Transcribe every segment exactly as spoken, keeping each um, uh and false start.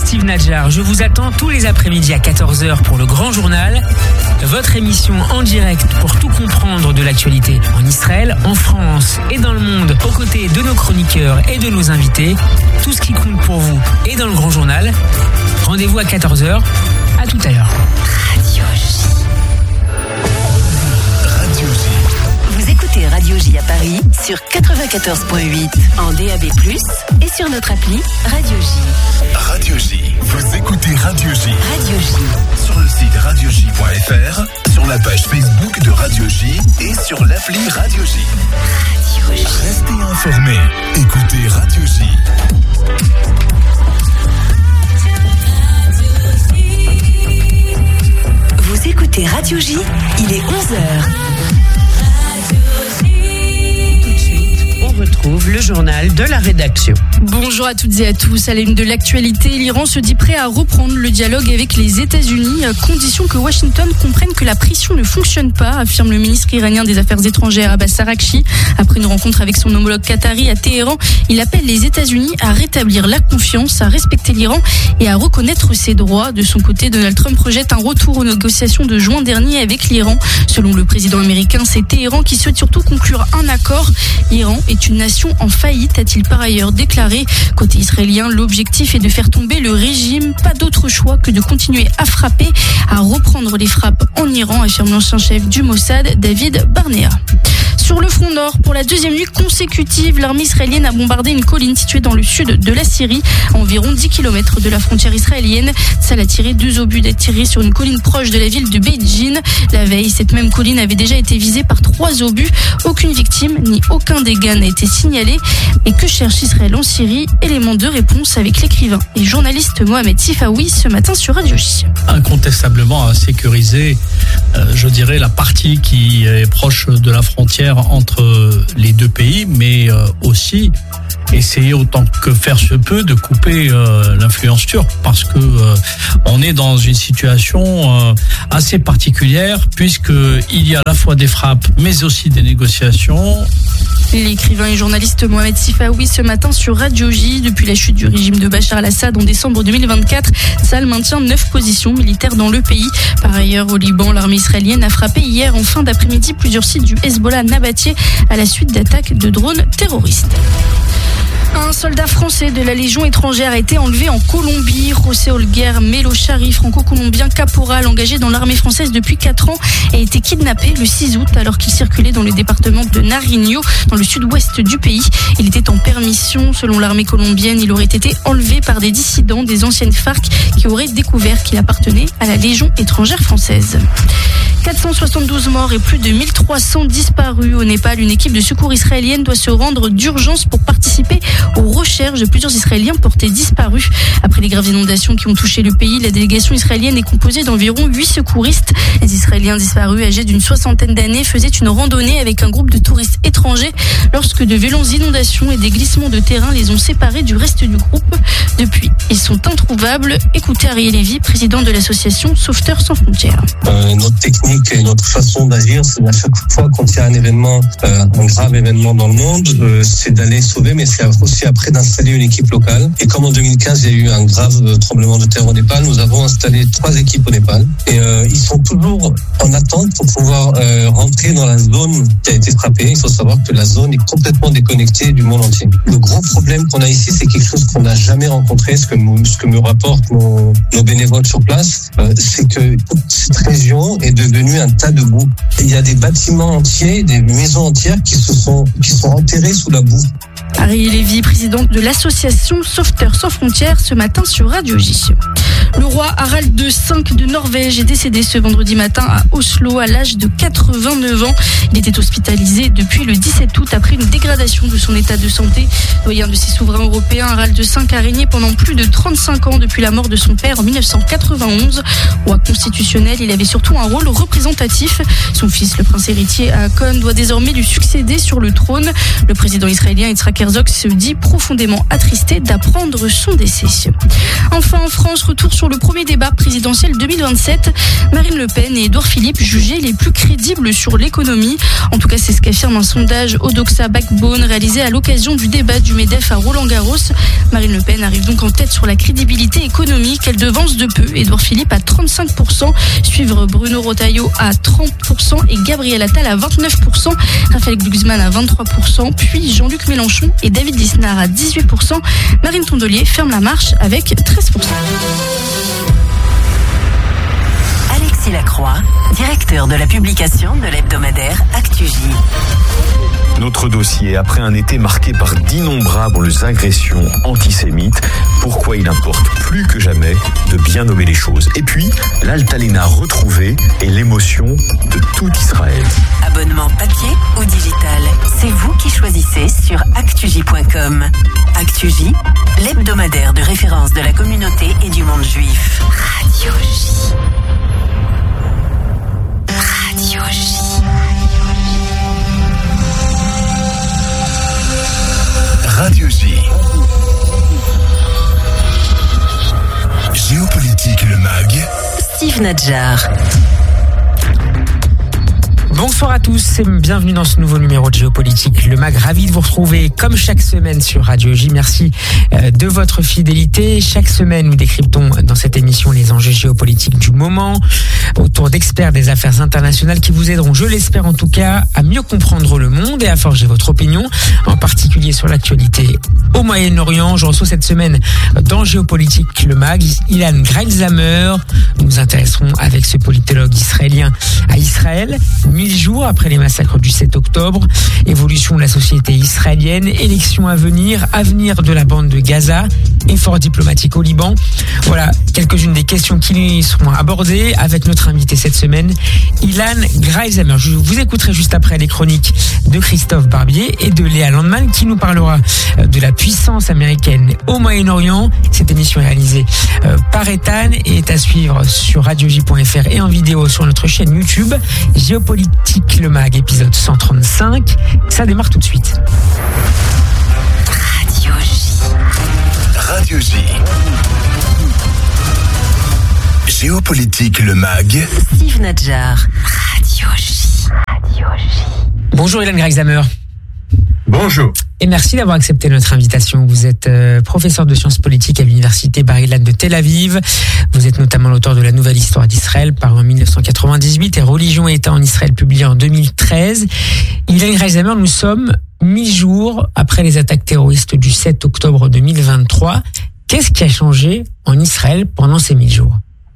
Steve Nadjar. Je vous attends tous les après-midi à quatorze heures pour le Grand Journal. Votre émission en direct pour tout comprendre de l'actualité en Israël, en France et dans le monde, aux côtés de nos chroniqueurs et de nos invités. Tout ce qui compte pour vous est dans le Grand Journal. Rendez-vous à quatorze heures. À tout à l'heure. Radio J. Radio J. Vous écoutez Radio J à Paris sur quatre-vingt-quatorze virgule huit en D A B plus, et sur notre appli Radio J. Radio J. Vous écoutez Radio J. Radio J. Sur le site radio j point f r, sur la page Facebook de Radio J et sur l'appli Radio J. Radio J. Restez informés. Écoutez Radio J. Vous écoutez Radio J, il est onze heures. On retrouve le journal de la rédaction. Bonjour à toutes et à tous. À la une de l'actualité, l'Iran se dit prêt à reprendre le dialogue avec les États-Unis, à condition que Washington comprenne que la pression ne fonctionne pas, affirme le ministre iranien des Affaires étrangères Abbas Araghchi. Après une rencontre avec son homologue qatari à Téhéran, il appelle les États-Unis à rétablir la confiance, à respecter l'Iran et à reconnaître ses droits. De son côté, Donald Trump projette un retour aux négociations de juin dernier avec l'Iran. Selon le président américain, c'est Téhéran qui souhaite surtout conclure un accord. L'Iran est une nation en faillite, a-t-il par ailleurs déclaré. Côté israélien, l'objectif est de faire tomber le régime. Pas d'autre choix que de continuer à frapper, à reprendre les frappes en Iran, affirme l'ancien chef du Mossad, David Barnea. Sur le front nord, pour la deuxième nuit consécutive, l'armée israélienne a bombardé une colline située dans le sud de la Syrie, à environ dix kilomètres de la frontière israélienne. Ça a tiré deux obus d'artillerie sur une colline proche de la ville de Beit Jin. La veille, cette même colline avait déjà été visée par trois obus. Aucune victime ni aucun dégât n'a été signalé. Et que cherche Israël en Syrie? Élément de réponse avec l'écrivain et journaliste Mohamed Sifawi ce matin sur Radio J. Incontestablement à sécuriser, euh, je dirais, la partie qui est proche de la frontière entre les deux pays, mais euh, aussi essayer autant que faire se peut de couper euh, l'influence turque, parce que euh, on est dans une situation euh, assez particulière, puisque il y a à la fois des frappes mais aussi des négociations. L'écrivain et journaliste Mohamed Sifawi ce matin sur Radio J. Depuis la chute du régime de Bachar al-Assad en décembre deux mille vingt-quatre, Tsahal maintient neuf positions militaires dans le pays. Par ailleurs, au Liban, l'armée israélienne a frappé hier en fin d'après-midi plusieurs sites du Hezbollah à Nabatieh à la suite d'attaques de drones terroristes. Un soldat français de la Légion étrangère a été enlevé en Colombie. José Olguer Melo Chari, franco-colombien caporal engagé dans l'armée française depuis quatre ans, a été kidnappé le six août alors qu'il circulait dans le département de Nariño, dans le sud-ouest du pays. Il était en permission. Selon l'armée colombienne, il aurait été enlevé par des dissidents des anciennes FARC qui auraient découvert qu'il appartenait à la Légion étrangère française. quatre cent soixante-douze morts et plus de mille trois cents disparus au Népal. Une équipe de secours israélienne doit se rendre d'urgence pour participer aux recherches de plusieurs Israéliens portés disparus. Après les graves inondations qui ont touché le pays, la délégation israélienne est composée d'environ huit secouristes. Les Israéliens disparus, âgés d'une soixantaine d'années, faisaient une randonnée avec un groupe de touristes étrangers lorsque de violentes inondations et des glissements de terrain les ont séparés du reste du groupe. Depuis, ils sont introuvables. Écoutez Ariel Lévy, président de l'association Sauveteurs sans frontières. Euh, notre technique et notre façon d'agir, c'est à chaque fois quand il y a un événement, euh, un grave événement dans le monde, euh, c'est d'aller sauver, mais c'est aussi après d'installer une équipe locale. Et comme en deux mille quinze, il y a eu un grave tremblement de terre au Népal, nous avons installé trois équipes au Népal. Et euh, ils sont toujours en attente pour pouvoir euh, rentrer dans la zone qui a été frappée. Il faut savoir que la zone est complètement déconnectée du monde entier. Le gros problème qu'on a ici, c'est quelque chose qu'on n'a jamais rencontré, ce que, me, ce que me rapportent nos, nos bénévoles sur place, euh, c'est que cette région est devenue un tas de boue. Il y a des bâtiments entiers, des maisons entières qui se sont, qui sont enterrées sous la boue. Ariel Lévy, présidente de l'association Sauveteurs sans frontières, ce matin sur Radio J. Le roi Harald cinq de Norvège est décédé ce vendredi matin à Oslo à l'âge de quatre-vingt-neuf ans. Il était hospitalisé depuis le dix-sept août après une dégradation de son état de santé. Doyen de ses souverains européens, Harald cinq a régné pendant plus de trente-cinq ans depuis la mort de son père en mille neuf cent quatre-vingt-onze. Roi constitutionnel, il avait surtout un rôle représentatif. Son fils, le prince héritier Haakon, doit désormais lui succéder sur le trône. Le président israélien Yitzhak Yitzhak Herzog se dit profondément attristé d'apprendre son décès. Enfin, en France, retour sur le premier débat présidentiel deux mille vingt-sept. Marine Le Pen et Édouard Philippe jugés les plus crédibles sur l'économie. En tout cas, c'est ce qu'affirme un sondage Odoxa Backbone réalisé à l'occasion du débat du MEDEF à Roland-Garros. Marine Le Pen arrive donc en tête sur la crédibilité économique. Elle devance de peu Édouard Philippe à trente-cinq pour cent, suivre Bruno Retailleau à trente pour cent et Gabriel Attal à vingt-neuf pour cent, Raphaël Glucksmann à vingt-trois pour cent, puis Jean-Luc Mélenchon et David Lisnard à dix-huit pour cent. Marine Tondelier ferme la marche avec treize pour cent. Alexis Lacroix, directeur de la publication de l'hebdomadaire ActuJ. Notre dossier, après un été marqué par d'innombrables agressions antisémites, pourquoi il importe plus que jamais de bien nommer les choses. Et puis, l'Altalena retrouvée et l'émotion de tout Israël. Abonnement papier ou digital, c'est vous qui choisissez sur actuj point com. ActuJ, l'hebdomadaire de référence de la communauté et du monde juif. Radio J. Radio J. Radio J. Géopolitique le mag. Steve Nadjar. Bonsoir à tous et bienvenue dans ce nouveau numéro de Géopolitique le mag. Ravi de vous retrouver comme chaque semaine sur Radio J. Merci de votre fidélité. Chaque semaine, nous décryptons dans cette émission les enjeux géopolitiques du moment autour d'experts des affaires internationales qui vous aideront, je l'espère en tout cas, à mieux comprendre le monde et à forger votre opinion, en particulier sur l'actualité au Moyen-Orient. Je reçois cette semaine dans Géopolitique le mag Ilan Greilzamer. Nous nous intéresserons avec ce politologue israélien à Israël. Mille jours après les massacres du sept octobre, évolution de la société israélienne, élections à venir, avenir de la bande de Gaza, efforts diplomatiques au Liban. Voilà quelques-unes des questions qui seront abordées avec notre invité cette semaine, Ilan Greilzamer. Je vous écouterai juste après les chroniques de Christophe Barbier et de Léa Landman qui nous parlera de la puissance américaine au Moyen-Orient. Cette émission est réalisée par Ethan et est à suivre sur radio j point f r et en vidéo sur notre chaîne YouTube Géopolitique le mag, épisode cent trente-cinq. Ça démarre tout de suite. Radio J. Radio J. Géopolitique le mag. Steve Nadjar. Radio J. Radio J. Bonjour Ilan Greilzamer. Bonjour. Et merci d'avoir accepté notre invitation. Vous êtes euh, professeur de sciences politiques à l'université Bar-Ilan de Tel Aviv. Vous êtes notamment l'auteur de la Nouvelle Histoire d'Israël, paru en dix-neuf cent quatre-vingt-dix-huit, et Religion et État en Israël, publié en deux mille treize. Ilan Greilzamer, nous sommes mille jours après les attaques terroristes du sept octobre deux mille vingt-trois. Qu'est-ce qui a changé en Israël pendant ces mille jours ?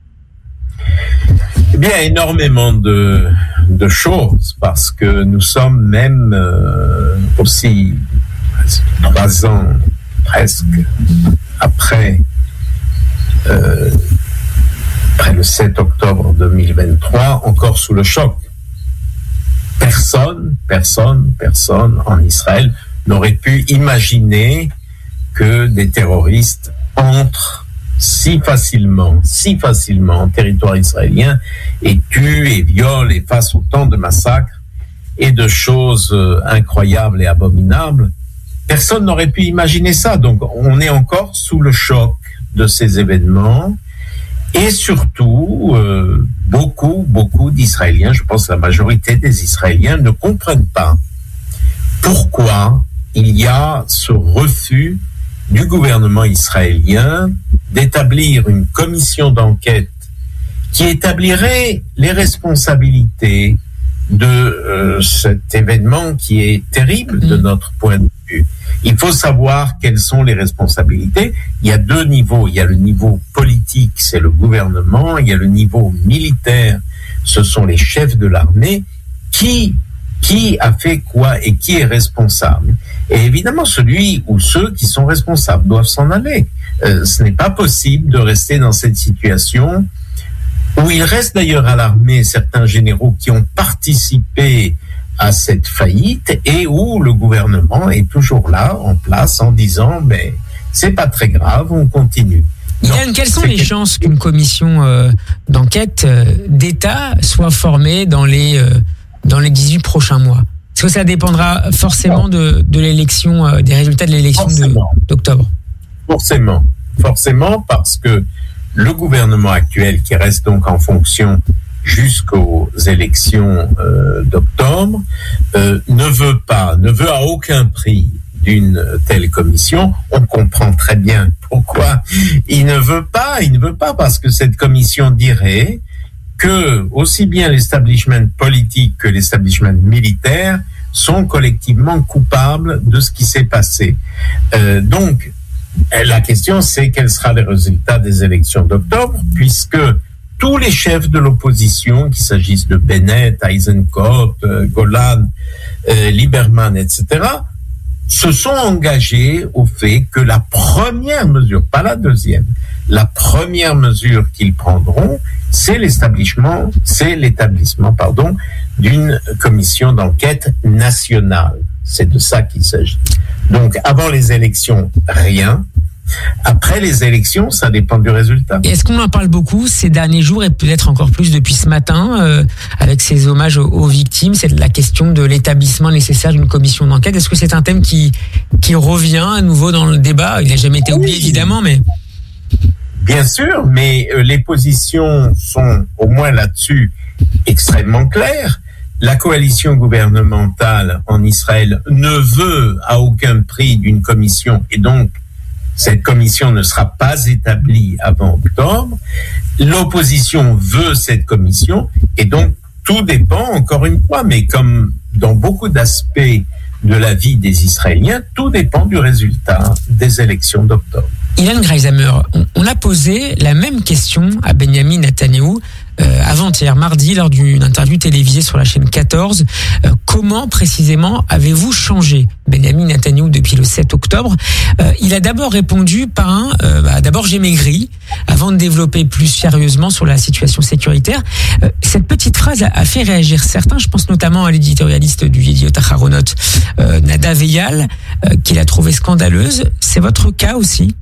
Eh bien, énormément de, de choses, parce que nous sommes même euh, aussi trois ans presque après, euh, après le sept octobre deux mille vingt-trois, encore sous le choc. Personne, personne, personne en Israël n'aurait pu imaginer que des terroristes entrent si facilement, si facilement en territoire israélien et tuent et violent et fassent autant de massacres et de choses euh, incroyables et abominables. Personne n'aurait pu imaginer ça. Donc on est encore sous le choc de ces événements et surtout euh, beaucoup, beaucoup d'Israéliens, je pense la majorité des Israéliens ne comprennent pas pourquoi il y a ce refus du gouvernement israélien d'établir une commission d'enquête qui établirait les responsabilités de euh, cet événement qui est terrible de notre point de vue. Il faut savoir quelles sont les responsabilités. Il y a deux niveaux. Il y a le niveau politique, c'est le gouvernement. Il y a le niveau militaire, ce sont les chefs de l'armée. Qui Qui a fait quoi et qui est responsable? Et évidemment, celui ou ceux qui sont responsables doivent s'en aller. Euh, ce n'est pas possible de rester dans cette situation où il reste d'ailleurs à l'armée certains généraux qui ont participé à cette faillite et où le gouvernement est toujours là, en place, en disant ben, c'est pas très grave, on continue. Yann, quelles sont les chances qu'une commission euh, d'enquête euh, d'État soit formée dans les... Euh dans les dix-huit prochains mois? Est-ce que ça dépendra forcément de, de l'élection, euh, des résultats de l'élection de, d'octobre? Forcément, forcément, parce que le gouvernement actuel, qui reste donc en fonction jusqu'aux élections euh, d'octobre, euh, ne veut pas, ne veut à aucun prix d'une telle commission. On comprend très bien pourquoi il ne veut pas. Il ne veut pas parce que cette commission dirait que aussi bien l'establishment politique que l'establishment militaire sont collectivement coupables de ce qui s'est passé. Euh, donc, la question, c'est quel sera le résultat des élections d'octobre, puisque tous les chefs de l'opposition, qu'il s'agisse de Bennett, Eisenkot, euh, Golan, euh, Lieberman, et cetera, se sont engagés au fait que la première mesure, pas la deuxième, la première mesure qu'ils prendront, c'est l'établissement, c'est l'établissement, pardon, d'une commission d'enquête nationale. C'est de ça qu'il s'agit. Donc, avant les élections, rien. Après les élections, ça dépend du résultat. Et est-ce qu'on en parle beaucoup ces derniers jours et peut-être encore plus depuis ce matin, euh, avec ces hommages aux, aux victimes, c'est la question de l'établissement nécessaire d'une commission d'enquête. Est-ce que c'est un thème qui, qui revient à nouveau dans le débat? Il n'a jamais été oublié, évidemment, mais... Bien sûr, mais euh, les positions sont, au moins là-dessus, extrêmement claires. La coalition gouvernementale en Israël ne veut à aucun prix d'une commission, et donc cette commission ne sera pas établie avant octobre. L'opposition veut cette commission, et donc tout dépend, encore une fois, mais comme dans beaucoup d'aspects de la vie des Israéliens, tout dépend du résultat des élections d'octobre. Ilan Greisamer, on, on a posé la même question à Benyamin Netanyahou euh, avant-hier, mardi, lors d'une interview télévisée sur la chaîne quatorze. Euh, comment précisément avez-vous changé, Benyamin Netanyahou, depuis le sept octobre? euh, Il a d'abord répondu par un euh, bah, « d'abord j'ai maigri », avant de développer plus sérieusement sur la situation sécuritaire. Euh, cette petite phrase a, a fait réagir certains, je pense notamment à l'éditorialiste du Yediot Aharonot, euh, Nadav Eyal, euh, qui l'a trouvée scandaleuse. C'est votre cas aussi?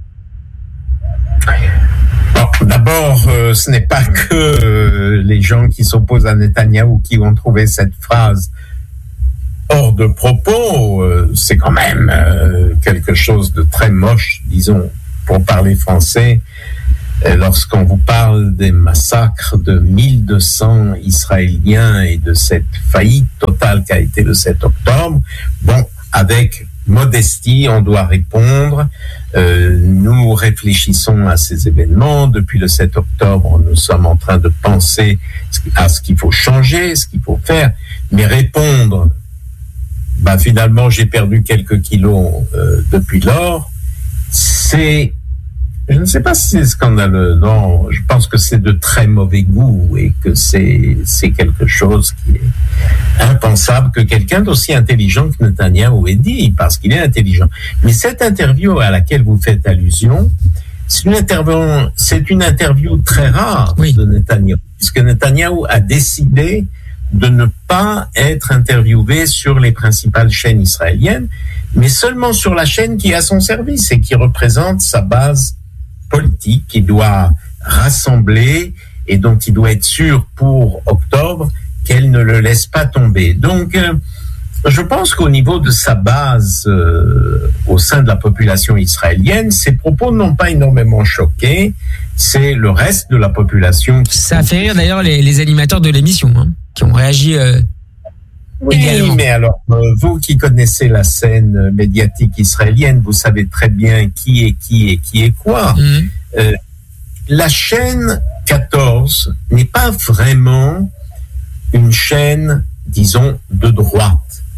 Bon, d'abord, euh, ce n'est pas que euh, les gens qui s'opposent à Netanyahou qui ont trouvé cette phrase hors de propos. Euh, c'est quand même euh, quelque chose de très moche, disons, pour parler français. Euh, lorsqu'on vous parle des massacres de mille deux cents Israéliens et de cette faillite totale qu'a été le sept octobre, bon, avec modestie, on doit répondre. Euh, nous réfléchissons à ces événements. Depuis le sept octobre, nous sommes en train de penser à ce qu'il faut changer, ce qu'il faut faire. Mais répondre, bah finalement, j'ai perdu quelques kilos euh, depuis lors, c'est... Je ne sais pas si c'est scandaleux, non. Je pense que c'est de très mauvais goût et que c'est, c'est quelque chose qui est impensable que quelqu'un d'aussi intelligent que Netanyahou ait dit, parce qu'il est intelligent. Mais cette interview à laquelle vous faites allusion, c'est une interview, c'est une interview très rare oui. de Netanyahou, puisque Netanyahou a décidé de ne pas être interviewé sur les principales chaînes israéliennes, mais seulement sur la chaîne qui est à son service et qui représente sa base politique, qui doit rassembler et dont il doit être sûr pour octobre qu'elle ne le laisse pas tomber. Donc, euh, je pense qu'au niveau de sa base euh, au sein de la population israélienne, ses propos n'ont pas énormément choqué. C'est le reste de la population qui... Ça a fait rire d'ailleurs les, les animateurs de l'émission, hein, qui ont réagi euh, oui, également. Mais alors, euh, vous qui connaissez la scène médiatique israélienne, vous savez très bien qui est qui et qui est quoi. Mmh. Euh, la chaîne quatorze n'est pas vraiment une chaîne, disons, de droite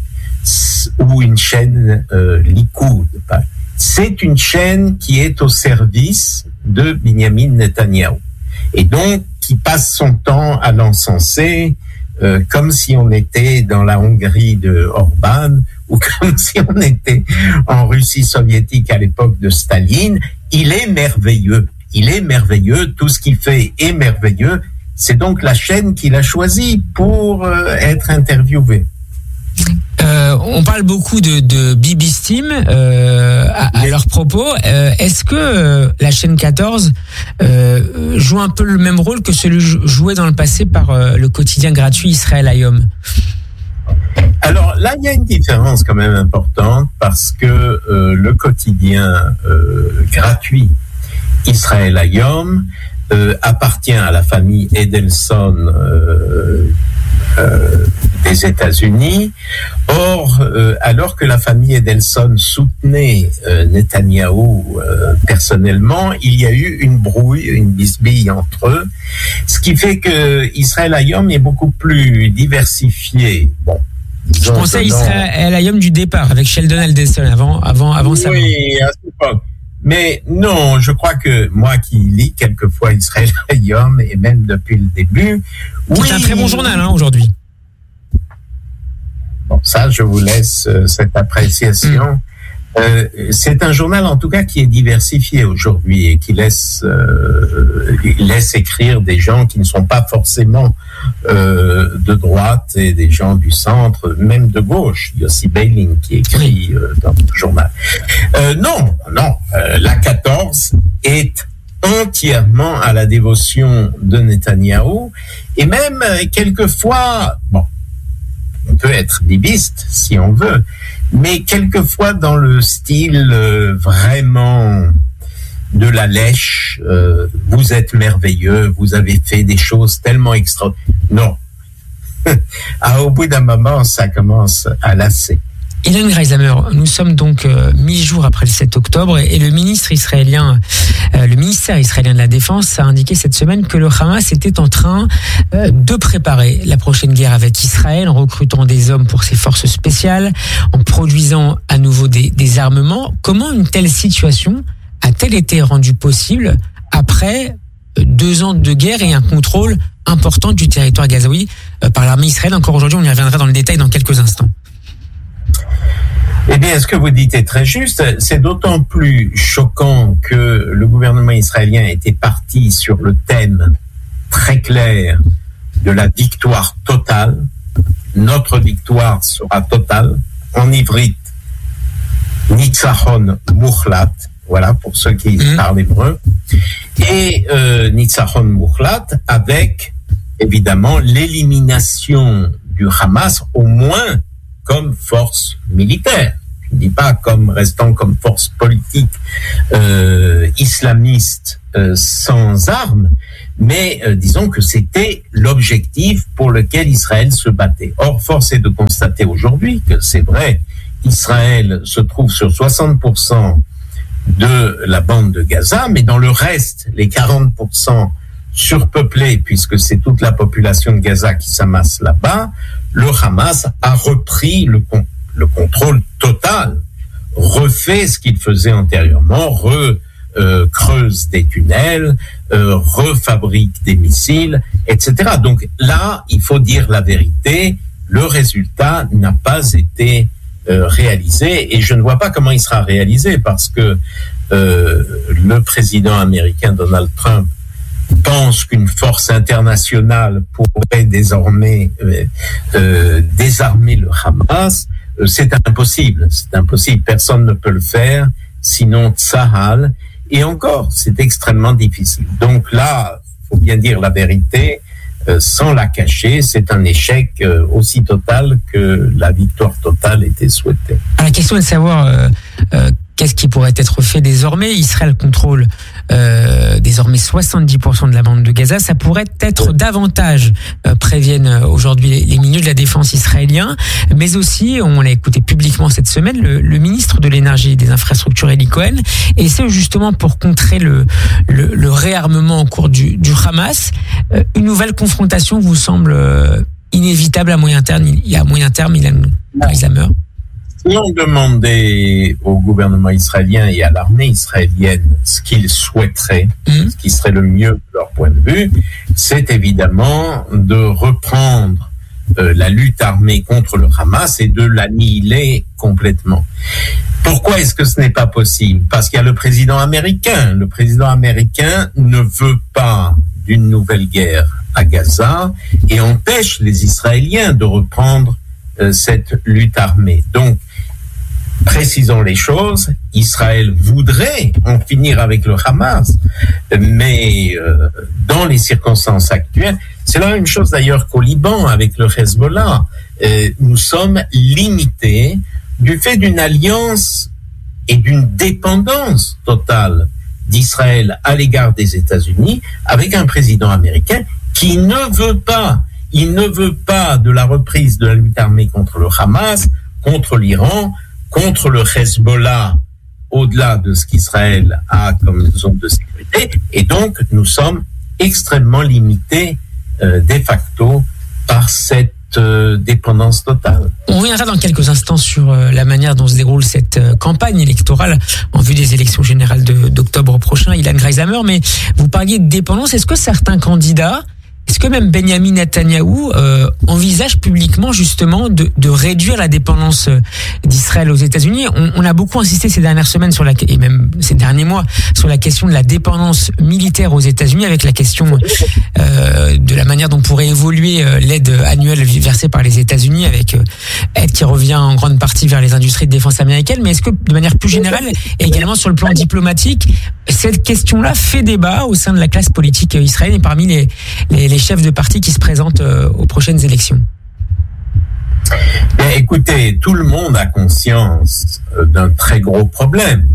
ou une chaîne euh, Likoud. C'est une chaîne qui est au service de Binyamin Netanyahou et donc qui passe son temps à l'encenser euh, comme si on était dans la Hongrie de Orban ou comme si on était en Russie soviétique à l'époque de Staline. Il est merveilleux, il est merveilleux, tout ce qu'il fait est merveilleux. C'est donc la chaîne qu'il a choisie pour euh, être interviewé. Euh, on parle beaucoup de, de Bibistim euh, à, à leurs propos. Euh, est-ce que euh, la chaîne quatorze euh, joue un peu le même rôle que celui joué dans le passé par euh, le quotidien gratuit Israël Hayom? Alors là, là, il y a une différence quand même importante parce que euh, le quotidien euh, gratuit Israël Hayom euh, appartient à la famille Edelson euh, euh, des États-Unis. Or, euh, alors que la famille Edelson soutenait euh, Netanyahou euh, personnellement, il y a eu une brouille, une bisbille entre eux, ce qui fait que Israël Hayom est beaucoup plus diversifié. Bon. Je pensais à Israël Hayom du départ, avec Sheldon Adelson, avant, avant, avant ça. Oui, à cette époque. Mais non, je crois que moi qui lis quelquefois Israël Hayom, et même depuis le début... C'est oui, un très bon journal hein, aujourd'hui. Bon, ça, je vous laisse euh, cette appréciation. Mmh. Euh, c'est un journal, en tout cas, qui est diversifié aujourd'hui et qui laisse, euh, laisse écrire des gens qui ne sont pas forcément euh, de droite et des gens du centre, même de gauche. Yossi Beilin qui écrit euh, dans le journal. Euh, non, non, euh, la quatorze est entièrement à la dévotion de Netanyahou et même euh, quelquefois, bon, on peut être bibiste si on veut, mais quelquefois dans le style euh, vraiment de la lèche, euh, vous êtes merveilleux, vous avez fait des choses tellement extraordinaires. Non. Ah, au bout d'un moment, ça commence à lasser. Ilan Greisamer, nous sommes donc euh, mi-jour après le sept octobre et, et le ministre israélien, euh, le ministère israélien de la Défense a indiqué cette semaine que le Hamas était en train euh, de préparer la prochaine guerre avec Israël en recrutant des hommes pour ses forces spéciales, en produisant à nouveau des, des armements. Comment une telle situation a-t-elle été rendue possible après deux ans de guerre et un contrôle important du territoire gazaoui euh, par l'armée israélienne? Encore aujourd'hui, on y reviendra dans le détail dans quelques instants. Eh bien, ce que vous dites est très juste. C'est d'autant plus choquant que le gouvernement israélien était parti sur le thème très clair de la victoire totale. Notre victoire sera totale. En ivrite, Nitzachon Muchlat. Voilà, pour ceux qui mmh. parlent hébreu. Et euh, Nitzachon Muchlat avec, évidemment, l'élimination du Hamas, au moins comme force militaire. Je ne dis pas comme restant comme force politique euh, islamiste euh, sans armes, mais euh, disons que c'était l'objectif pour lequel Israël se battait. Or, force est de constater aujourd'hui que c'est vrai, Israël se trouve sur soixante pour cent de la bande de Gaza, mais dans le reste, les quarante pour cent surpeuplés, puisque c'est toute la population de Gaza qui s'amasse là-bas, le Hamas a repris le, con- le contrôle total, refait ce qu'il faisait antérieurement, re, euh, creuse des tunnels, euh, refabrique des missiles, et cetera. Donc là, il faut dire la vérité, le résultat n'a pas été euh, réalisé, et je ne vois pas comment il sera réalisé, parce que euh, le président américain Donald Trump pense qu'une force internationale pourrait désormais euh, euh, désarmer le Hamas, euh, c'est impossible, c'est impossible, personne ne peut le faire, sinon Tsahal, et encore, c'est extrêmement difficile. Donc là, il faut bien dire la vérité, euh, sans la cacher, c'est un échec euh, aussi total que la victoire totale était souhaitée. Alors, la question est de savoir euh, euh, qu'est-ce qui pourrait être fait désormais. Israël contrôle euh, désormais soixante-dix pour cent de la bande de Gaza. Ça pourrait être davantage, euh, préviennent aujourd'hui les, les ministres de la Défense israéliens. Mais aussi, on l'a écouté publiquement cette semaine, le, le ministre de l'Énergie et des Infrastructures, Eli Cohen. Et c'est justement pour contrer le, le, le réarmement en cours du, du Hamas. Euh, une nouvelle confrontation vous semble euh, inévitable à moyen terme. Il y a à moyen terme, il a Greisamer. Si on demandait au gouvernement israélien et à l'armée israélienne ce qu'ils souhaiteraient, mmh. ce qui serait le mieux de leur point de vue, c'est évidemment de reprendre euh, la lutte armée contre le Hamas et de l'annihiler complètement. Pourquoi est-ce que ce n'est pas possible? Parce qu'il y a le président américain. Le président américain ne veut pas d'une nouvelle guerre à Gaza et empêche les Israéliens de reprendre euh, cette lutte armée. Donc, précisons les choses, Israël voudrait en finir avec le Hamas, mais euh, dans les circonstances actuelles, C'est la même chose d'ailleurs qu'au Liban avec le Hezbollah. Euh, nous sommes limités du fait d'une alliance et d'une dépendance totale d'Israël à l'égard des États-Unis, avec un président américain qui ne veut pas, il ne veut pas de la reprise de la lutte armée contre le Hamas, contre l'Iran, contre le Hezbollah, au-delà de ce qu'Israël a comme zone de sécurité, et donc nous sommes extrêmement limités euh, de facto par cette euh, dépendance totale. On reviendra dans quelques instants sur euh, la manière dont se déroule cette euh, campagne électorale en vue des élections générales de, d'octobre prochain, Ilan Greysheimer, mais vous parliez de dépendance. Est-ce que certains candidats, est-ce que même Benyamin Netanyahou euh, envisage publiquement justement de, de réduire la dépendance d'Israël aux États-Unis? on, on a beaucoup insisté ces dernières semaines sur la, et même ces derniers mois sur la question de la dépendance militaire aux États-Unis, avec la question euh, de la manière dont pourrait évoluer euh, l'aide annuelle versée par les États-Unis, avec euh, aide qui revient en grande partie vers les industries de défense américaines. Mais est-ce que de manière plus générale et également sur le plan diplomatique, cette question-là fait débat au sein de la classe politique israélienne et parmi les, les, les chefs de parti qui se présentent euh, aux prochaines élections? Bien, écoutez, tout le monde a conscience d'un très gros problème.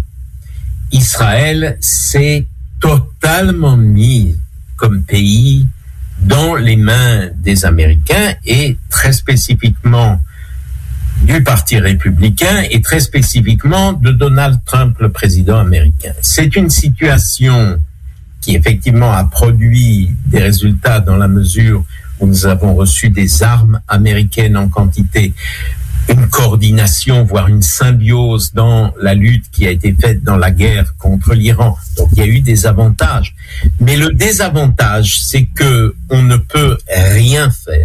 Israël s'est totalement mis comme pays dans les mains des Américains et très spécifiquement du Parti républicain et très spécifiquement de Donald Trump, le président américain. C'est une situation qui effectivement a produit des résultats dans la mesure où nous avons reçu des armes américaines en quantité, une coordination, voire une symbiose dans la lutte qui a été faite dans la guerre contre l'Iran. Donc il y a eu des avantages. Mais le désavantage, c'est que on ne peut rien faire,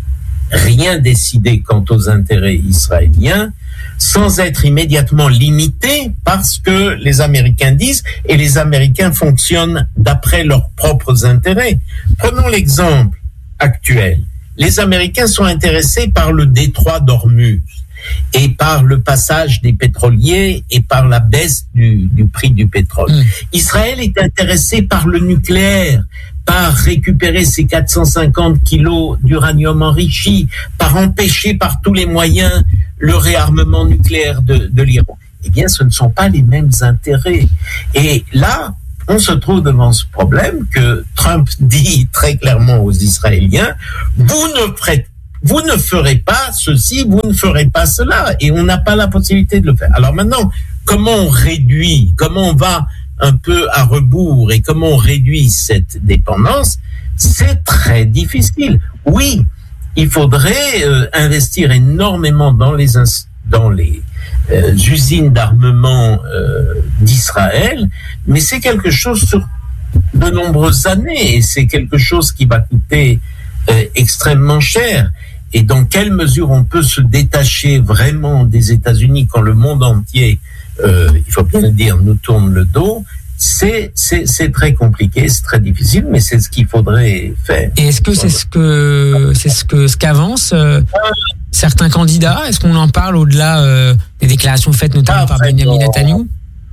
rien décider quant aux intérêts israéliens sans être immédiatement limité parce que les Américains disent, et les Américains fonctionnent d'après leurs propres intérêts. Prenons l'exemple actuel. Les Américains sont intéressés par le détroit d'Ormuz et par le passage des pétroliers et par la baisse du, du prix du pétrole. Mmh. Israël est intéressé par le nucléaire, par récupérer ces quatre cent cinquante kilos d'uranium enrichi, par empêcher par tous les moyens le réarmement nucléaire de, de l'Iran. Eh bien, ce ne sont pas les mêmes intérêts. Et là, on se trouve devant ce problème que Trump dit très clairement aux Israéliens, vous ne ferez, vous ne ferez pas ceci, vous ne ferez pas cela, et on n'a pas la possibilité de le faire. Alors maintenant, comment on réduit, comment on va un peu à rebours et comment on réduit cette dépendance, c'est très difficile. Oui, il faudrait euh, investir énormément dans les dans les euh, usines d'armement euh, d'Israël, mais c'est quelque chose sur de nombreuses années et c'est quelque chose qui va coûter euh, extrêmement cher. Et dans quelle mesure on peut se détacher vraiment des États-Unis quand le monde entier, euh, il faut bien le dire, nous tourne le dos? C'est, c'est, c'est très compliqué, c'est très difficile, mais c'est ce qu'il faudrait faire. Et est-ce que c'est ce que, c'est ce que, ce qu'avancent euh, certains candidats? Est-ce qu'on en parle au-delà euh, des déclarations faites notamment par Benyamin Netanyahou?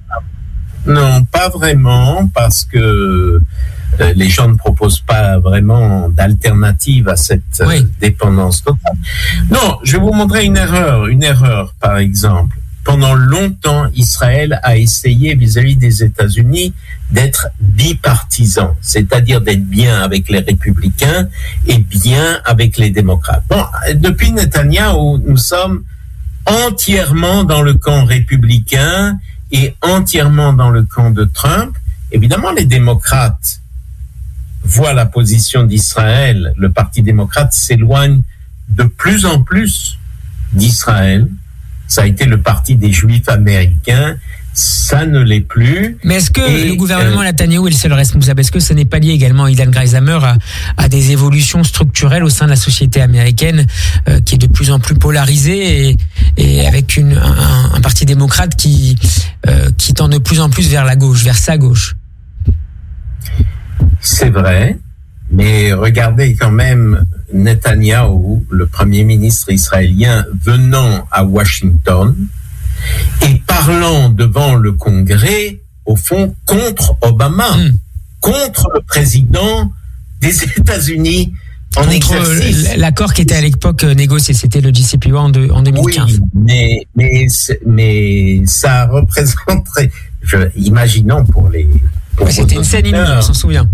Non, pas vraiment, parce que euh, les gens ne proposent pas vraiment d'alternative à cette euh, oui. dépendance totale. Non, je vais vous montrer une erreur, une erreur, par exemple. Pendant longtemps, Israël a essayé vis-à-vis des États-Unis d'être bipartisan, c'est-à-dire d'être bien avec les républicains et bien avec les démocrates. Bon, depuis Netanyahou, nous sommes entièrement dans le camp républicain et entièrement dans le camp de Trump. Évidemment, les démocrates voient la position d'Israël. Le Parti démocrate s'éloigne de plus en plus d'Israël. Ça a été le parti des Juifs américains, ça ne l'est plus. Mais est-ce que et, le gouvernement euh, Netanyahou est le seul responsable? Est-ce que ce n'est pas lié également, Ilan Greysheimer, à, à des évolutions structurelles au sein de la société américaine euh, qui est de plus en plus polarisée et, et avec une, un, un parti démocrate qui, euh, qui tend de plus en plus vers la gauche, vers sa gauche? C'est vrai, mais regardez quand même Netanyahou, le premier ministre israélien, venant à Washington et parlant devant le Congrès, au fond, contre Obama, mmh. contre le président des États-Unis en Contre exercice. l'accord qui était à l'époque négocié, c'était le J C P O A en, de, en deux mille quinze. Oui, mais, mais, mais ça représenterait, je, imaginons pour les... Pour ouais, c'était une scène inouïe, on s'en souvient.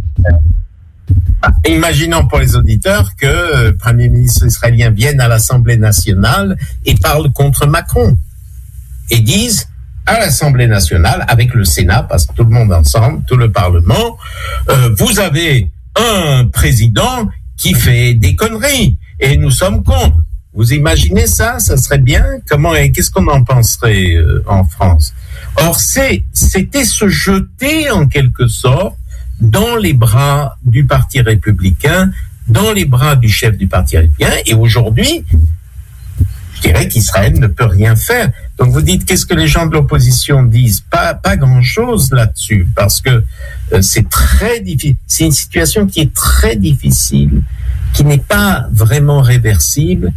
Imaginons pour les auditeurs que le Premier ministre israélien vienne à l'Assemblée nationale et parle contre Macron et disent à l'Assemblée nationale, avec le Sénat, parce que tout le monde ensemble, tout le Parlement, euh, vous avez un président qui fait des conneries et nous sommes contre. Vous imaginez ça? Ça serait bien? Comment et qu'est-ce qu'on en penserait euh, en France? Or, c'est, c'était se jeter en quelque sorte dans les bras du Parti républicain, dans les bras du chef du Parti républicain. Et aujourd'hui, je dirais qu'Israël ne peut rien faire. Donc vous dites, qu'est-ce que les gens de l'opposition disent? Pas, pas grand-chose là-dessus, parce que euh, c'est très difficile. C'est une situation qui est très difficile, qui n'est pas vraiment réversible.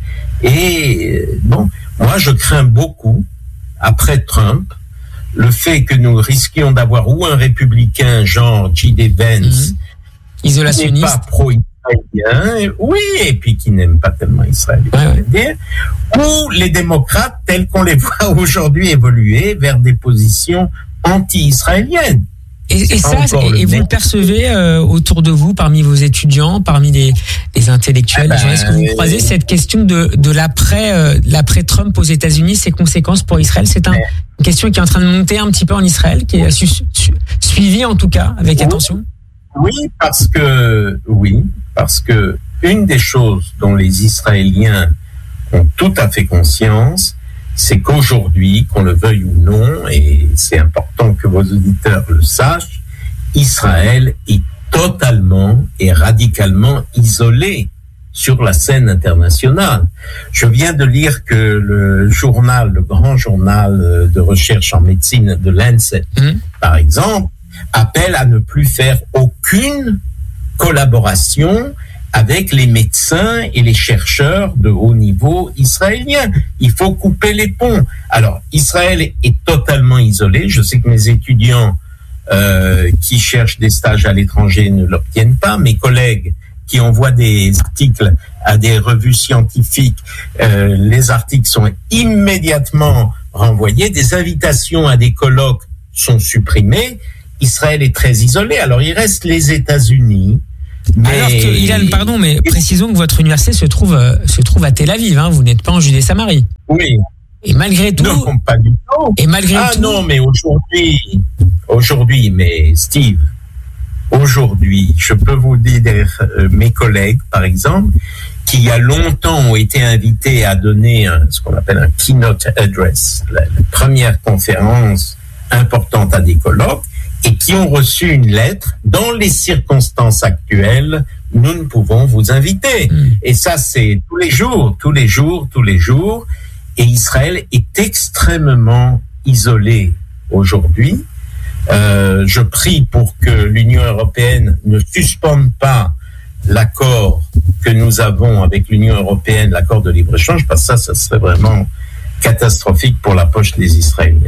Et euh, bon, moi je crains beaucoup, après Trump, le fait que nous risquions d'avoir ou un républicain genre J D Vance, mmh. isolationniste, qui n'est pas pro-israélien, oui, et puis qui n'aime pas tellement Israël, ouais, ouais. ou les démocrates tels qu'on les voit aujourd'hui évoluer vers des positions anti-israéliennes. Et, et ça, et, et vous le percevez euh, autour de vous, parmi vos étudiants, parmi les, les intellectuels, ah ben, les gens, est-ce que vous euh, croisez cette question de, de l'après, euh, l'après Trump aux États-Unis, ses conséquences pour Israël? C'est un, une question qui est en train de monter un petit peu en Israël, qui est su, su, suivie en tout cas avec oui. attention. Oui, parce que oui, parce que une des choses dont les Israéliens ont tout à fait conscience, c'est qu'aujourd'hui, qu'on le veuille ou non, et c'est important que vos auditeurs le sachent, Israël est totalement et radicalement isolé sur la scène internationale. Je viens de lire que le journal, le grand journal de recherche en médecine de Lancet, mmh. par exemple, appelle à ne plus faire aucune collaboration avec les médecins et les chercheurs de haut niveau israéliens. Il faut couper les ponts. Alors, Israël est totalement isolé. Je sais que mes étudiants euh, qui cherchent des stages à l'étranger ne l'obtiennent pas. Mes collègues qui envoient des articles à des revues scientifiques, euh, les articles sont immédiatement renvoyés. Des invitations à des colloques sont supprimées. Israël est très isolé. Alors, il reste les États-Unis. Mais... Alors, que, Ilan, pardon, mais précisons que votre université se trouve, euh, se trouve à Tel Aviv, hein, vous n'êtes pas en Judée-Samarie. Oui. Et malgré tout. Non, pas du tout. Et malgré ah tout. Ah non, mais aujourd'hui, aujourd'hui, mais Steve, aujourd'hui, je peux vous dire, euh, mes collègues, par exemple, qui il y a longtemps ont été invités à donner un, ce qu'on appelle un keynote address, la, la première conférence importante à des colloques, et qui ont reçu une lettre, dans les circonstances actuelles, nous ne pouvons vous inviter. Mmh. Et ça, c'est tous les jours, tous les jours, tous les jours. Et Israël est extrêmement isolé aujourd'hui. Euh, je prie pour que l'Union européenne ne suspende pas l'accord que nous avons avec l'Union européenne, l'accord de libre-échange, parce que ça, ça serait vraiment catastrophique pour la poche des Israéliens.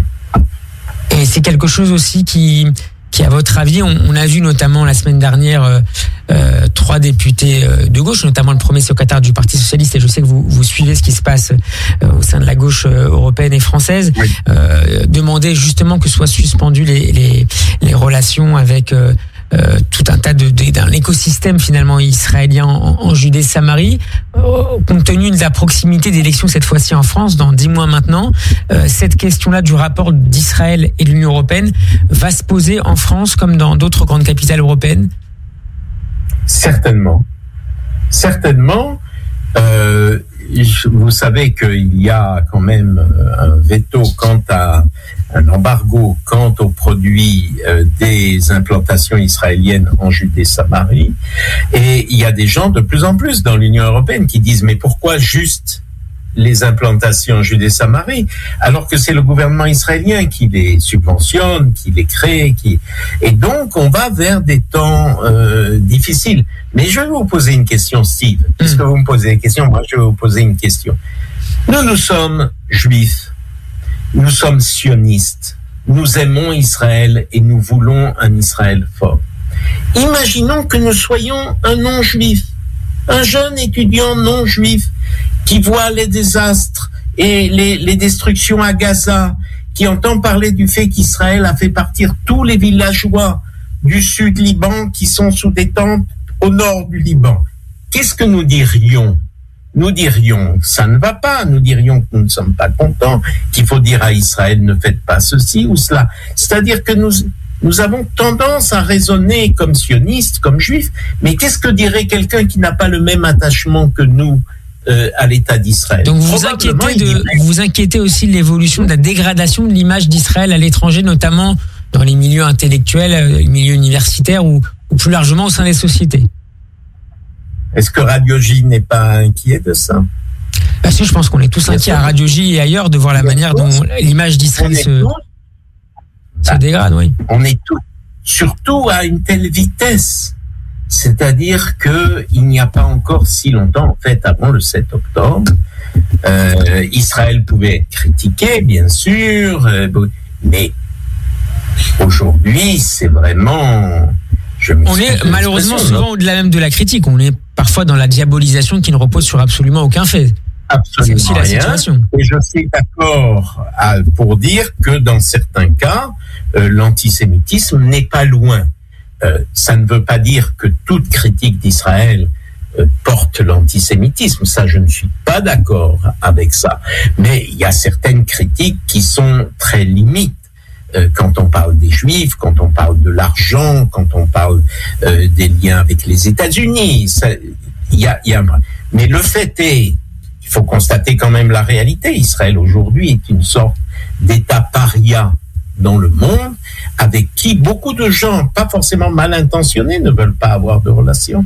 Et c'est quelque chose aussi qui, qui à votre avis, on, on a vu notamment la semaine dernière euh, euh, trois députés euh, de gauche, notamment le premier secrétaire du Parti socialiste, et je sais que vous, vous suivez ce qui se passe euh, au sein de la gauche euh, européenne et française, oui. euh, demander justement que soient suspendues les, les, les relations avec euh, euh, tout un tas de, de d'un écosystème finalement israélien en, en Judée-Samarie, euh, compte tenu de la proximité d'élections cette fois-ci en France dans dix mois maintenant. Euh, cette question-là du rapport d'Israël et de l'Union européenne va se poser en France comme dans d'autres grandes capitales européennes? Certainement, certainement. Euh, vous savez qu'il y a quand même un veto quant à un embargo quant aux produits euh, des implantations israéliennes en Judée-Samarie. Et il y a des gens de plus en plus dans l'Union européenne qui disent mais pourquoi juste les implantations en Judée-Samarie, alors que c'est le gouvernement israélien qui les subventionne, qui les crée, qui... et donc on va vers des temps euh, difficiles. Mais je vais vous poser une question, Steve. Puisque vous me posez des questions, moi je vais vous poser une question. Nous, nous sommes juifs, nous sommes sionistes, nous aimons Israël et nous voulons un Israël fort. Imaginons que nous soyons un non-juif. Un jeune étudiant non juif qui voit les désastres et les, les destructions à Gaza, qui entend parler du fait qu'Israël a fait partir tous les villageois du sud Liban qui sont sous détente au nord du Liban. Qu'est-ce que nous dirions ? Nous dirions que ça ne va pas, nous dirions que nous ne sommes pas contents, qu'il faut dire à Israël ne faites pas ceci ou cela. C'est-à-dire que nous, nous avons tendance à raisonner comme sionistes, comme juifs, mais qu'est-ce que dirait quelqu'un qui n'a pas le même attachement que nous euh, à l'État d'Israël ? Donc vous vous, inquiétez de, vous vous inquiétez aussi de l'évolution, de la dégradation de l'image d'Israël à l'étranger, notamment dans les milieux intellectuels, les milieux universitaires ou, ou plus largement au sein des sociétés. Est-ce que Radio J n'est pas inquiet de ça ? Bah si, je pense qu'on est tous inquiets à Radio J et ailleurs de voir la manière dont l'image d'Israël se, se bah, dégrade, oui. On est tous, surtout à une telle vitesse. C'est-à-dire que il n'y a pas encore si longtemps, en fait, avant le sept octobre, euh, Israël pouvait être critiqué, bien sûr, euh, mais aujourd'hui, c'est vraiment... On est malheureusement souvent au-delà même de la critique. On est parfois dans la diabolisation qui ne repose sur absolument aucun fait. Absolument. C'est aussi la rien. situation. Et je suis d'accord à, pour dire que dans certains cas, euh, l'antisémitisme n'est pas loin. Euh, ça ne veut pas dire que toute critique d'Israël euh, porte l'antisémitisme. Ça, je ne suis pas d'accord avec ça. Mais il y a certaines critiques qui sont très limites. Quand on parle des Juifs, quand on parle de l'argent, quand on parle euh, des liens avec les États-Unis, il y a, y a, mais le fait est, il faut constater quand même la réalité. Israël aujourd'hui est une sorte d'État paria dans le monde, avec qui beaucoup de gens, pas forcément mal intentionnés, ne veulent pas avoir de relations.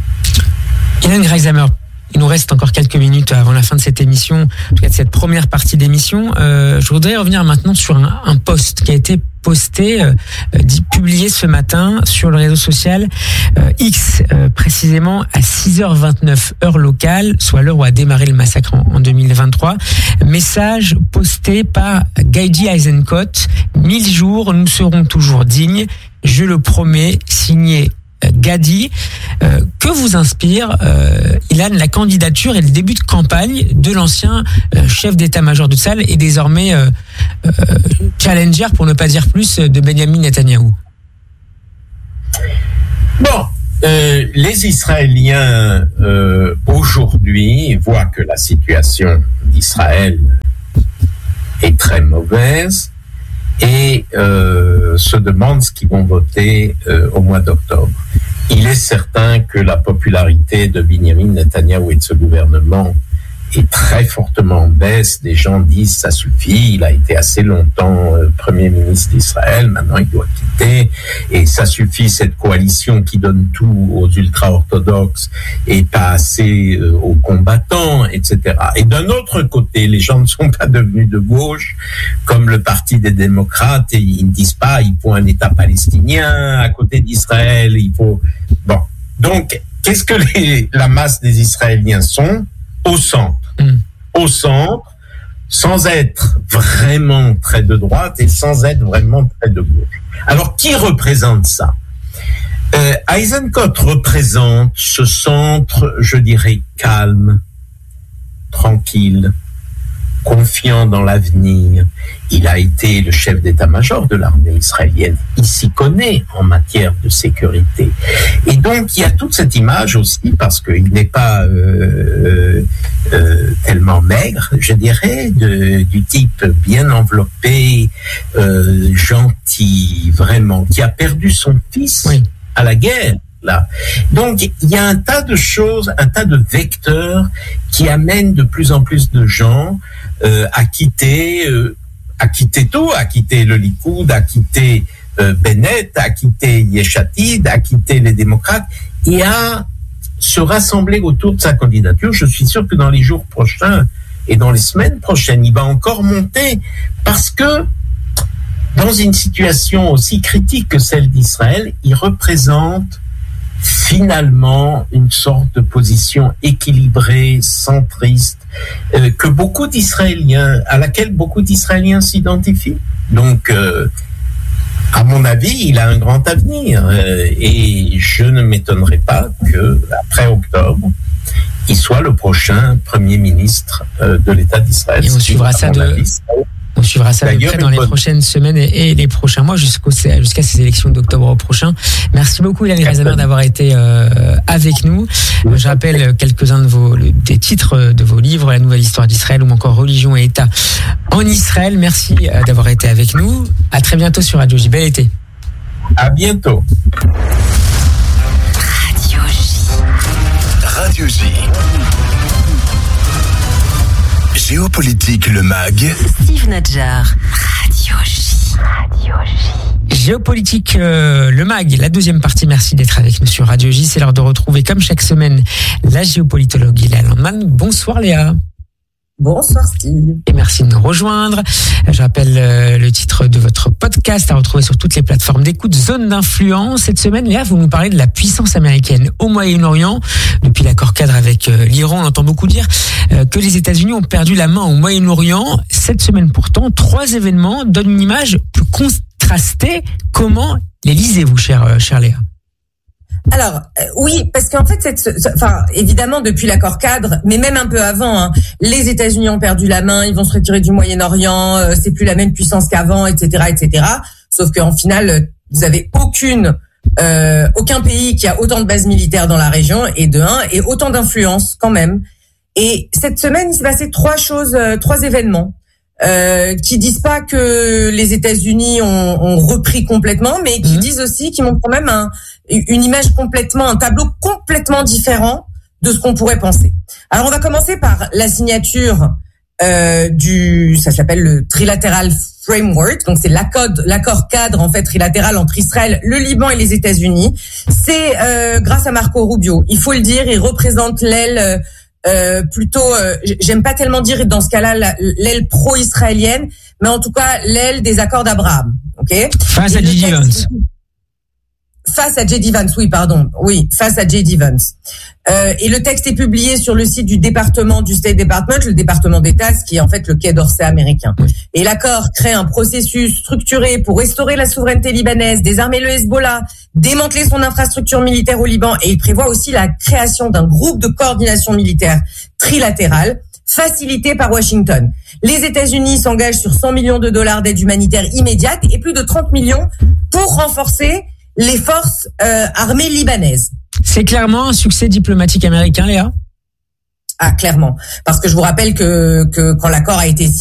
Ilan Greizhammer, il nous reste encore quelques minutes avant la fin de cette émission, en tout cas de cette première partie d'émission. Euh, je voudrais revenir maintenant sur un, un post qui a été posté, euh, dit, publié ce matin sur le réseau social euh, X, euh, précisément à six heures vingt-neuf heure locale, soit l'heure où a démarré le massacre en, en deux mille vingt-trois. Message posté par Gadi Eisenkot. Mille jours, nous serons toujours dignes. Je le promets, signé Gadi. Euh, que vous inspire, euh, Ilan, la candidature et le début de campagne de l'ancien euh, chef d'état-major de Tsahal et désormais euh, euh, challenger, pour ne pas dire plus, de Benyamin Netanyahou? Bon, euh, les Israéliens euh, aujourd'hui voient que la situation d'Israël est très mauvaise et euh, se demandent ce qu'ils vont voter euh, au mois d'octobre. Il est certain que la popularité de Benyamin Netanyahou et de ce gouvernement est très fortement en baisse. Des gens disent ça suffit, il a été assez longtemps euh, Premier ministre d'Israël, maintenant il doit quitter, et ça suffit, cette coalition qui donne tout aux ultra-orthodoxes et pas assez euh, aux combattants, et cetera. Et d'un autre côté, les gens ne sont pas devenus de gauche, comme le Parti des démocrates, et ils ne disent pas il faut un État palestinien à côté d'Israël, il faut... Bon, donc, qu'est-ce que les, la masse des Israéliens sont ? Au centre, mmh. au centre, sans être vraiment très de droite et sans être vraiment très de gauche. Alors, qui représente ça ? euh, Eisenkot représente ce centre, je dirais, calme, tranquille, confiant dans l'avenir. Il a été le chef d'état-major de l'armée israélienne. Il s'y connaît en matière de sécurité. Et donc, il y a toute cette image aussi, parce qu'il n'est pas euh, euh, tellement maigre, je dirais, de, du type bien enveloppé, euh, gentil, vraiment, qui a perdu son fils oui. à la guerre. Là. Donc, il y a un tas de choses, un tas de vecteurs qui amènent de plus en plus de gens euh, à quitter, euh, à quitter tout, à quitter le Likoud, à quitter euh, Bennett, à quitter Yeshatid, à quitter les démocrates et à se rassembler autour de sa candidature. Je suis sûr que dans les jours prochains et dans les semaines prochaines, il va encore monter parce que dans une situation aussi critique que celle d'Israël, il représente finalement une sorte de position équilibrée, centriste, euh, que beaucoup d'Israéliens, à laquelle beaucoup d'Israéliens s'identifient. Donc, euh, à mon avis, il a un grand avenir euh, et je ne m'étonnerai pas que après octobre, il soit le prochain Premier ministre euh, de l'État d'Israël. Et on suivra ça de... On suivra ça de près dans les bonne... prochaines semaines et les prochains mois jusqu'au, jusqu'à ces élections d'octobre prochain. Merci beaucoup, Ilan Grazimer, d'avoir été euh, avec nous. Je rappelle quelques-uns de vos, des titres de vos livres, La Nouvelle Histoire d'Israël ou encore Religion et État en Israël. Merci d'avoir été avec nous. À très bientôt sur Radio J. Bel été. À bientôt. Radio J. Radio J. Géopolitique, le mag. Steve Nadjar. Radio J. Radio J. Géopolitique, euh, le mag, la deuxième partie. Merci d'être avec nous sur Radio J. C'est l'heure de retrouver, comme chaque semaine, la géopolitologue Léa Landman. Bonsoir Léa. Bonsoir Steve. Et merci de nous rejoindre. Je rappelle euh, le titre de votre podcast à retrouver sur toutes les plateformes d'écoute, Zone d'influence. Cette semaine, Léa, vous nous parlez de la puissance américaine au Moyen-Orient. Depuis l'accord cadre avec euh, l'Iran, on entend beaucoup dire euh, que les États-Unis ont perdu la main au Moyen-Orient. Cette semaine pourtant, trois événements donnent une image plus contrastée. Comment les lisez-vous, chère, euh, chère Léa ? Alors euh, oui, parce qu'en fait, cette, enfin évidemment depuis l'accord cadre, mais même un peu avant, hein, les États-Unis ont perdu la main, ils vont se retirer du Moyen-Orient, euh, c'est plus la même puissance qu'avant, et cetera, et cetera. Sauf qu'en final, vous avez aucune, euh, aucun pays qui a autant de bases militaires dans la région et de un et autant d'influence quand même. Et cette semaine, il s'est passé trois choses, euh, trois événements. Euh, qui disent pas que les États-Unis ont, ont repris complètement, mais qui mmh. disent aussi qu'ils montrent quand même un, une image complètement, un tableau complètement différent de ce qu'on pourrait penser. Alors on va commencer par la signature euh, du, ça s'appelle le Trilateral Framework, donc c'est l'accord, l'accord cadre en fait trilatéral entre Israël, le Liban et les États-Unis. C'est euh, grâce à Marco Rubio, il faut le dire, il représente l'aile euh, Euh, plutôt, euh, j'aime pas tellement dire dans ce cas-là la, l'aile pro-israélienne, mais en tout cas l'aile des accords d'Abraham. Ok. Face à J D Vance. Face à J D Vance, oui, pardon, oui, face à J D Vance. Euh, et le texte est publié sur le site du département du State Department, le département d'État, ce qui est en fait le Quai d'Orsay américain. Et l'accord crée un processus structuré pour restaurer la souveraineté libanaise, désarmer le Hezbollah, démanteler son infrastructure militaire au Liban, et il prévoit aussi la création d'un groupe de coordination militaire trilatéral, facilité par Washington. Les États-Unis s'engagent sur cent millions de dollars d'aide humanitaire immédiate et plus de trente millions pour renforcer les forces euh, armées libanaises. C'est clairement un succès diplomatique américain, Léa ? Ah, clairement. Parce que je vous rappelle que, que quand l'accord a été